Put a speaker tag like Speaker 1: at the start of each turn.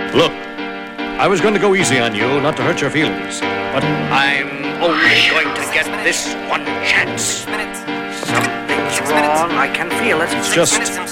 Speaker 1: Look, I was going to go easy on you, not to hurt your feelings, but I'm only going to get this one chance. Something's wrong. I can feel it. It's just